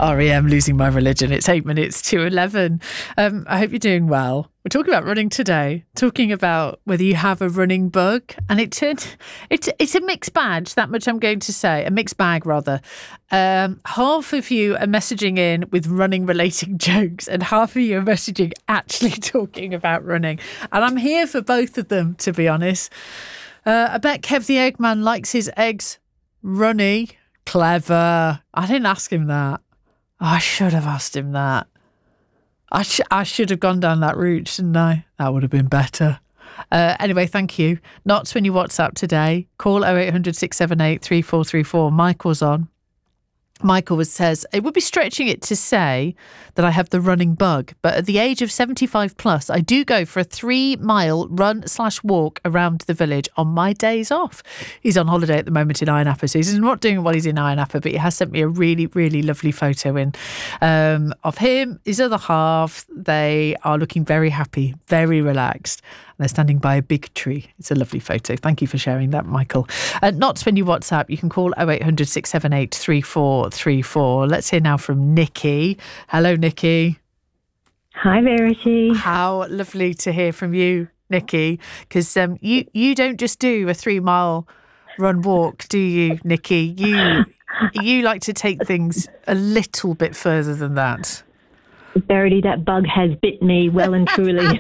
REM, Losing My Religion. It's 8 minutes to 11. I hope you're doing well. We're talking about running today, talking about whether you have a running bug. And it's a mixed bag, that much I'm going to say. A mixed bag, rather. Half of you are messaging in with running-related jokes and half of you are messaging actually talking about running. And I'm here for both of them, to be honest. I bet Kev the Eggman likes his eggs runny. Clever. I didn't ask him that. I should have asked him that. I should have gone down that route, shouldn't I? That would have been better. Anyway, thank you. Not when you WhatsApp today. Call 0800 678 3434. Michael's on. Michael says, it would be stretching it to say that I have the running bug, but at the age of 75 plus, I do go for a 3-mile run/walk around the village on my days off. He's on holiday at the moment in Iron Appa, so he's not doing it while he's in Iron Appa, but he has sent me a really, really lovely photo in of him, his other half. They are looking very happy, very relaxed. They're standing by a big tree. It's a lovely photo. Thank you for sharing that, Michael. Not when you WhatsApp. You can call 0800 678 3434. Let's hear now from Nikki. Hello, Nikki. Hi, Verity. How lovely to hear from you, Nikki. Because you don't just do a 3-mile run walk, do you, Nikki? You like to take things a little bit further than that. Verity, that bug has bit me well and truly.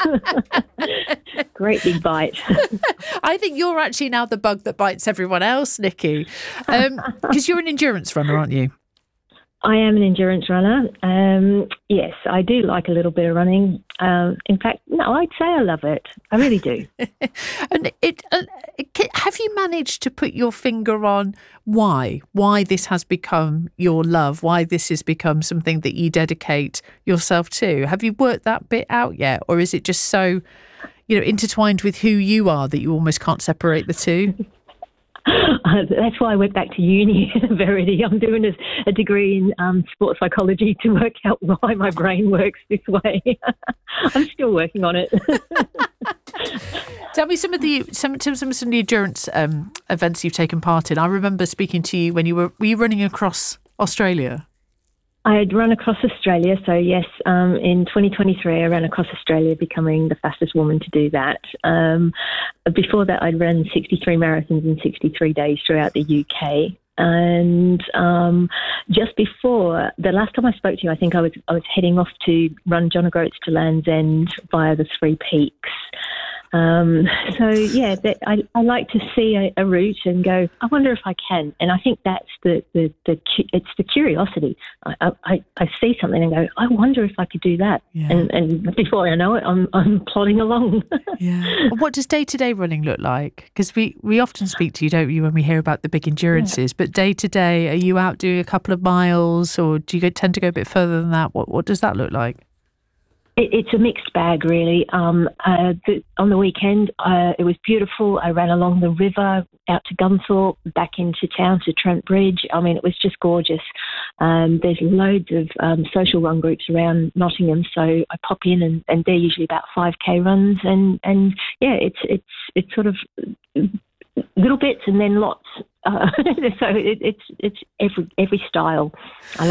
Great big bite. I think you're actually now the bug that bites everyone else, Nikki. Because you're an endurance runner, aren't you? I am an endurance runner. Yes, I do like a little bit of running. In fact, no, I'd say I love it. I really do. And have you managed to put your finger on why this has become your love, why this has become something that you dedicate yourself to? Have you worked that bit out yet? Or is it just so, intertwined with who you are that you almost can't separate the two? That's why I went back to uni, Verity. I'm doing a degree in sports psychology to work out why my brain works this way. I'm still working on it. Tell me some of the endurance events you've taken part in. I remember speaking to you when were you running across Australia? I had run across Australia, so yes, in 2023 I ran across Australia, becoming the fastest woman to do that. Before that I'd run 63 marathons in 63 days throughout the UK. And just before, the last time I spoke to you, I think I was heading off to run John O'Groats to Land's End via the Three Peaks. So yeah, I like to see a route and go, I wonder if I can. And I think that's it's the curiosity. I see something and go, I wonder if I could do that. Yeah. And before I know it, I'm plodding along. Yeah. What does day-to-day running look like? Because we often speak to you, don't you, when we hear about the big endurances, but day-to-day, are you out doing a couple of miles or do you tend to go a bit further than that? What does that look like? It's a mixed bag, really. On the weekend, it was beautiful. I ran along the river out to Gunthorpe, back into town to Trent Bridge. I mean, it was just gorgeous. There's loads of social run groups around Nottingham, so I pop in and they're usually about 5K runs. And yeah, it's sort of little bits and then lots. So it's every style. I